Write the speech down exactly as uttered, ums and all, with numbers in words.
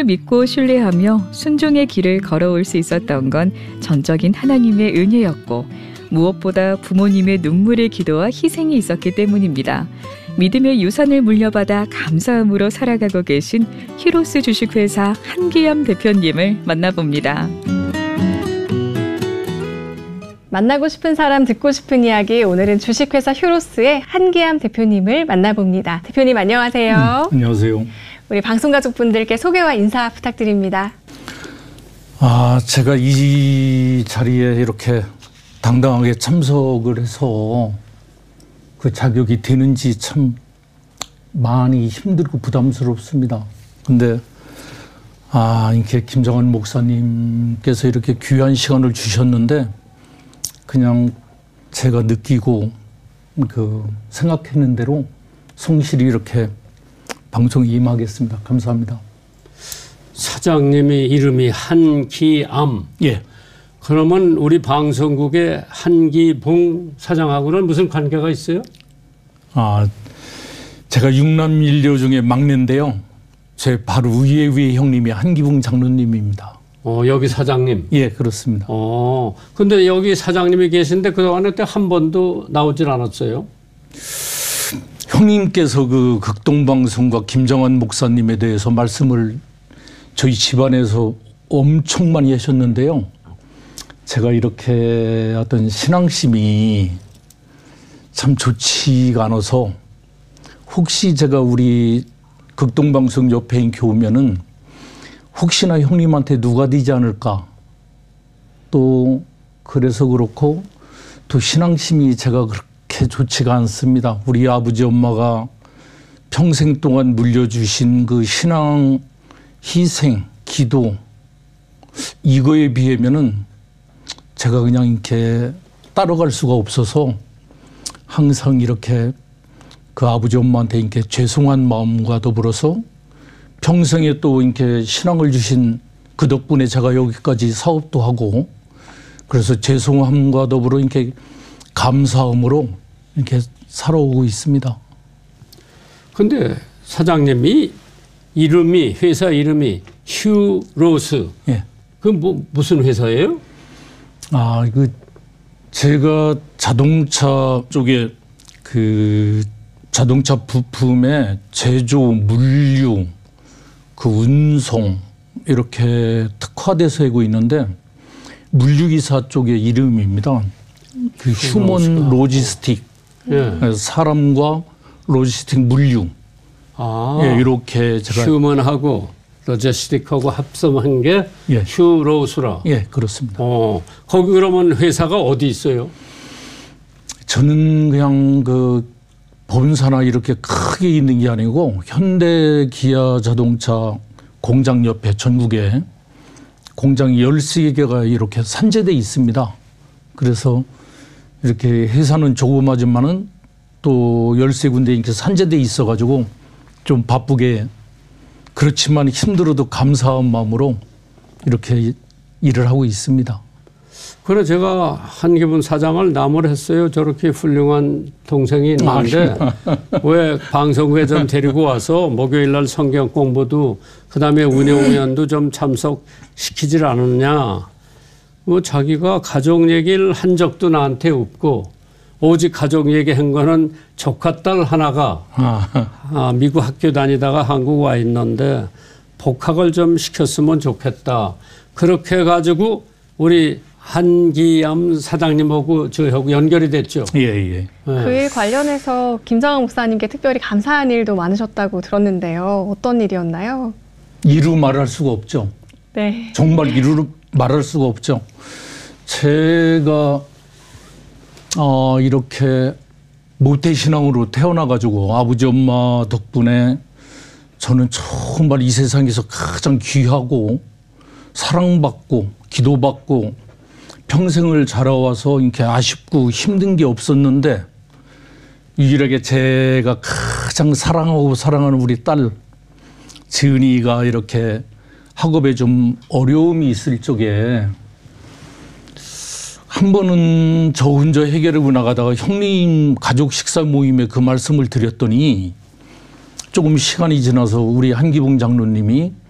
하나님을 믿고 신뢰하며 순종의 길을 걸어올 수 있었던 건 전적인 하나님의 은혜였고 무엇보다 부모님의 눈물의 기도와 희생이 있었기 때문입니다. 믿음의 유산을 물려받아 감사함으로 살아가고 계신 히로스 주식회사 한기암 대표님을 만나봅니다. 만나고 싶은 사람 듣고 싶은 이야기, 오늘은 주식회사 휴로스의 한기암 대표님을 만나봅니다. 대표님 안녕하세요. 음, 안녕하세요. 우리 방송가족분들께 소개와 인사 부탁드립니다. 아, 제가 이 자리에 이렇게 당당하게 참석을 해서 그 자격이 되는지 참 많이 힘들고 부담스럽습니다. 근데 아, 이렇게 김정환 목사님께서 이렇게 귀한 시간을 주셨는데 그냥 제가 느끼고 그 생각했는 대로 성실히 이렇게 방송에 임하겠습니다. 감사합니다. 사장님의 이름이 한기암. 예. 그러면 우리 방송국의 한기봉 사장하고는 무슨 관계가 있어요? 아, 제가 육남일녀 중에 막내인데요. 제 바로 위에 위에 형님이 한기봉 장로님입니다. 어, 여기 사장님? 예, 그렇습니다. 어, 근데 여기 사장님이 계신데 그동안에 한 번도 나오질 않았어요? 형님께서 그 극동방송과 김정환 목사님에 대해서 말씀을 저희 집안에서 엄청 많이 하셨는데요. 제가 이렇게 어떤 신앙심이 참 좋지가 않아서 혹시 제가 우리 극동방송 옆에 교우면은 혹시나 형님한테 누가 되지 않을까. 또 그래서 그렇고 또 신앙심이 제가 그렇게 좋지가 않습니다. 우리 아버지 엄마가 평생 동안 물려주신 그 신앙, 희생, 기도 이거에 비하면은 제가 그냥 이렇게 따라갈 수가 없어서 항상 이렇게 그 아버지 엄마한테 이렇게 죄송한 마음과 더불어서 평생에 또 이렇게 신앙을 주신 그 덕분에 제가 여기까지 사업도 하고 그래서 죄송함과 더불어 이렇게 감사함으로 이렇게 살아오고 있습니다. 근데 사장님이 이름이 회사 이름이 휴로스. 예. 그 뭐 무슨 회사예요? 아, 그 제가 자동차 쪽에 그 자동차 부품의 제조, 물류, 그 운송 이렇게 특화돼서 하고 있는데 물류기사 쪽의 이름입니다. 그 휴먼 로지스틱, 예. 사람과 로지스틱 물류. 아, 예, 이렇게 제가 휴먼하고 로지스틱하고 합성한 게 예. 휴로스라. 예, 그렇습니다. 어, 거기 그러면 회사가 어디 있어요? 저는 그냥 그 본사나 이렇게 크게 있는 게 아니고 현대 기아 자동차 공장 옆에 전국에 공장이 열세 개가 이렇게 산재돼 있습니다. 그래서 이렇게 회사는 조그마지만은 또 열세 군데 이렇게 산재돼 있어가지고 좀 바쁘게 그렇지만 힘들어도 감사한 마음으로 이렇게 일을 하고 있습니다. 그래 제가 한기분 사장을 나무랬어요. 저렇게 훌륭한 동생이 있는데 왜 방송국에 좀 데리고 와서 목요일 날 성경 공부도 그다음에 운영위원도 좀 참석시키질 않았냐. 뭐 자기가 가족 얘기를 한 적도 나한테 없고 오직 가족 얘기한 거는 조카 딸 하나가 아, 미국 학교 다니다가 한국 와 있는데 복학을 좀 시켰으면 좋겠다. 그렇게 해가지고 우리 한기암 사장님하고 저하고 연결이 됐죠. 예, 예. 예. 그 일 관련해서 김정환 목사님께 특별히 감사한 일도 많으셨다고 들었는데요. 어떤 일이었나요? 이루 말할 수가 없죠. 네. 정말 이루 말할 수가 없죠. 제가 어, 이렇게 모태신앙으로 태어나가지고 아버지 엄마 덕분에 저는 정말 이 세상에서 가장 귀하고 사랑받고 기도받고 평생을 자라와서 이렇게 아쉽고 힘든 게 없었는데 유일하게 제가 가장 사랑하고 사랑하는 우리 딸 지은이가 이렇게 학업에 좀 어려움이 있을 적에 한 번은 저 혼자 해결하고 나가다가 형님 가족 식사 모임에 그 말씀을 드렸더니 조금 시간이 지나서 우리 한기봉 장로님이